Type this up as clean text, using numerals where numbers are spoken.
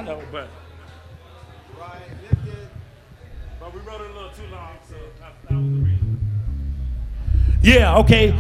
I know, but Right, lifted. we wrote it a little too long, so that was the reason. Yeah, okay.